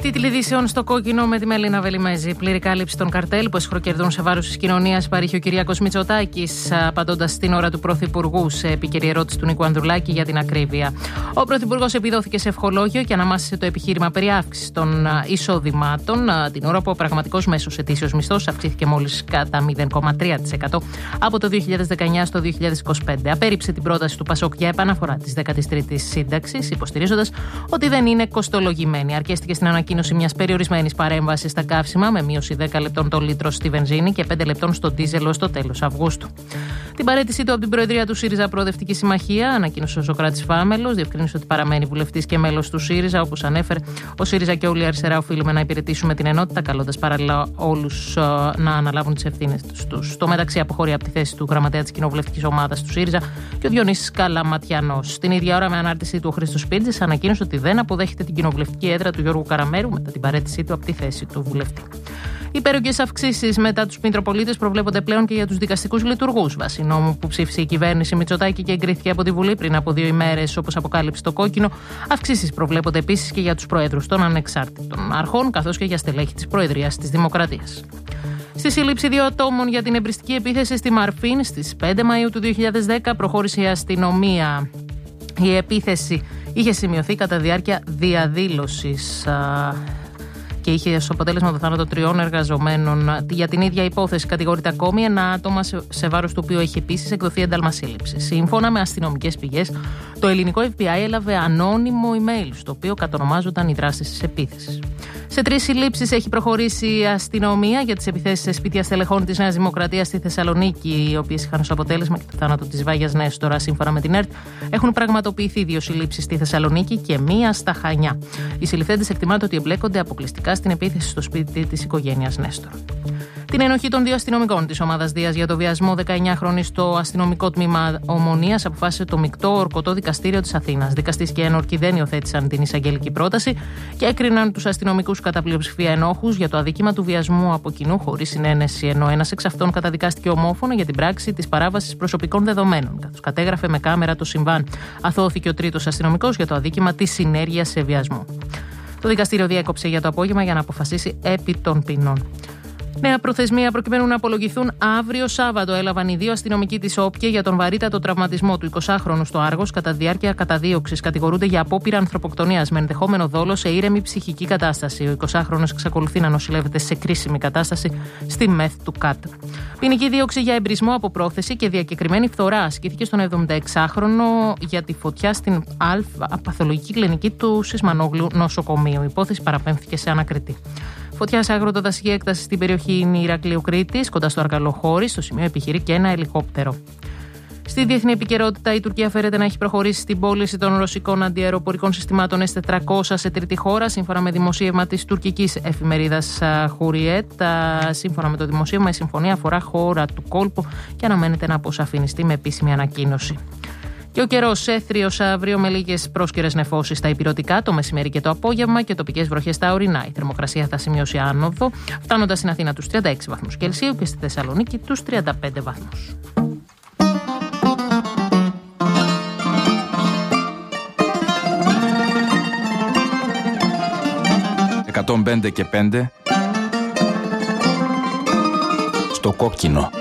Τίτλοι ειδήσεων στο κόκκινο με τη Μελίνα Βελιμέζη. Πλήρη κάλυψη των καρτέλ που εσχροκερδούν σε βάρος της κοινωνίας παρήχε ο Κυριάκος Μητσοτάκης, απαντώντας στην ώρα του Πρωθυπουργού σε επίκαιρη ερώτηση του Νίκου Ανδρουλάκη για την ακρίβεια. Ο Πρωθυπουργός επιδόθηκε σε ευχολόγιο και αναμάσισε το επιχείρημα περί αύξησης των εισοδημάτων, την ώρα που ο πραγματικός μέσος ετήσιος μισθός αυξήθηκε μόλις κατά 0,3% από το 2019 στο 2025. Απέρριψε την πρόταση του ΠΑΣΟΚ για επαναφορά της 13ης σύνταξης, υποστηρίζοντας ότι δεν είναι κοστολογημένη. Αρκέστηκε στην ανακοίνωση μιας περιορισμένης παρέμβασης στα καύσιμα, με μείωση 10 λεπτών το λίτρο στη βενζίνη και 5 λεπτών στο ντίζελ ως το τέλος Αυγούστου. Την παραίτησή του από την Προεδρία του ΣΥΡΙΖΑ Προοδευτική Συμμαχία ανακοίνωσε ο Σωκράτης Φάμελος. Διευκρίνησε ότι παραμένει βουλευτής και μέλος του ΣΥΡΙΖΑ. Όπως ανέφερε, ο ΣΥΡΙΖΑ και όλη η αριστερά οφείλουμε να υπηρετήσουμε την ενότητα, καλώντας παράλληλα όλους να αναλάβουν τις ευθύνες τους. Στο μεταξύ, αποχωρεί από τη θέση του γραμματέα της κοινοβουλευτικής ομάδας του ΣΥΡΙΖΑ και ο Διονύσης Καλαματιανός. Την ίδια ώρα, με ανάρτησή του, ο Χρήστος Σπίρτζης ανακοίνωσε ότι δεν αποδέχεται την κοινοβουλευτική έδρα του Γιώργου Καραμέρου μετά την παραίτησή του από τη θέση του βουλευτή. Υπέρογγες αυξήσεις μετά τους Μητροπολίτες προβλέπονται πλέον και για τους δικαστικούς λειτουργούς, βάσει νόμου που ψήφισε η κυβέρνηση Μητσοτάκη και εγκρίθηκε από τη Βουλή πριν από 2 ημέρες, όπως αποκάλυψε το κόκκινο. Αυξήσεις προβλέπονται επίσης και για τους προέδρους των ανεξάρτητων αρχών, καθώς και για στελέχη της Προεδρίας της Δημοκρατίας. Στη σύλληψη 2 ατόμων για την εμπριστική επίθεση στη Μαρφίν στις 5 Μαΐου του 2010 προχώρησε η αστυνομία. Η επίθεση είχε σημειωθεί κατά διάρκεια διαδήλωσης και είχε ως αποτέλεσμα το θάνατο 3 εργαζομένων. Για την ίδια υπόθεση κατηγορείται ακόμη ένα άτομα σε βάρος του οποίου έχει επίσης εκδοθεί ένταλμα σύλληψης. Σύμφωνα με αστυνομικές πηγές, το ελληνικό FBI έλαβε ανώνυμο email στο οποίο κατονομάζονταν οι δράσεις της επίθεσης. Σε 3 συλλήψεις έχει προχωρήσει η αστυνομία για τις επιθέσεις σε σπίτια στελεχών της Νέας Δημοκρατίας στη Θεσσαλονίκη, οι οποίες είχαν ως αποτέλεσμα και το θάνατο της Βάγιας Νέστορα. Σύμφωνα με την ΕΡΤ, έχουν πραγματοποιηθεί 2 συλλήψεις στη Θεσσαλονίκη και 1 στα Χανιά. Οι συλληφθέντες εκτιμάται ότι εμπλέκονται αποκλειστικά στην επίθεση στο σπίτι της οικογένειας Νέστορα. Την ενοχή των 2 αστυνομικών της ομάδας Δίας για το βιασμό 19χρονη στο αστυνομικό τμήμα Ομονίας αποφάσισε το μεικτό ορκωτό δικαστήριο της Αθήνας. Δικαστής και ένορκοι δεν υιοθέτησαν την εισαγγελική πρόταση και έκριναν τους αστυνομικούς κατά πλειοψηφία ενόχους για το αδίκημα του βιασμού από κοινού χωρίς συνένεση, ενώ ένας εξ αυτών καταδικάστηκε ομόφωνα για την πράξη της παράβασης προσωπικών δεδομένων, καθώς κατέγραφε με κάμερα το συμβάν. Αθώθηκε ο 3ος αστυνομικός για το αδίκημα της συνέργειας σε βιασμό. Το δικαστήριο διέκοψε για το απόγευμα για να αποφασίσει επί των ποινών. Νέα προθεσμία προκειμένου να απολογηθούν αύριο Σάββατο έλαβαν οι 2 αστυνομικοί της ΟΠΚΕ για τον βαρύτατο τραυματισμό του 20χρονου στο Άργος κατά τη διάρκεια καταδίωξης. Κατηγορούνται για απόπειρα ανθρωποκτονίας με ενδεχόμενο δόλο σε ήρεμη ψυχική κατάσταση. Ο 20χρονος εξακολουθεί να νοσηλεύεται σε κρίσιμη κατάσταση στη ΜΕΘ του ΚΑΤ. Ποινική δίωξη για εμπρισμό από πρόθεση και διακεκριμένη φθορά ασκήθηκε στον 76χρονο για τη φωτιά στην παθολογική κλινική του Σισμανόγλου νοσοκομείου. Η υπόθεση παραπέμφθηκε σε ανακριτή. Φωτιά σε αγροτοδασική έκταση στην περιοχή Ηρακλείου Κρήτης, κοντά στο Αργαλοχώρι, στο σημείο επιχειρεί και ένα ελικόπτερο. Στη διεθνή επικαιρότητα, η Τουρκία φέρεται να έχει προχωρήσει στην πώληση των ρωσικών αντιαεροπορικών συστημάτων S-400 σε τρίτη χώρα, σύμφωνα με δημοσίευμα της τουρκικής εφημερίδας Hurriyet. Σύμφωνα με το δημοσίευμα, η συμφωνία αφορά χώρα του κόλπου και αναμένεται να αποσαφινιστεί με επίσημη ανακοίνωση. Και ο καιρός έθριος αύριο με λίγες πρόσκαιρες νεφώσεις στα ηπειρωτικά το μεσημέρι και το απόγευμα και τοπικές βροχές στα ορεινά. Η θερμοκρασία θα σημειώσει άνοδο, φτάνοντας στην Αθήνα τους 36 βαθμούς Κελσίου και στη Θεσσαλονίκη τους 35 βαθμούς. «105 και 5» στο κόκκινο.